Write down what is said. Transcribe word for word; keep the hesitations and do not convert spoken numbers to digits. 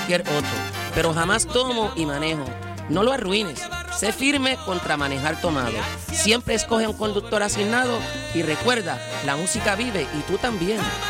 cualquier otro, pero jamás tomo y manejo. No lo arruines. Sé firme contra manejar tomado. Siempre escoge un conductor asignado y recuerda, la música vive y tú también.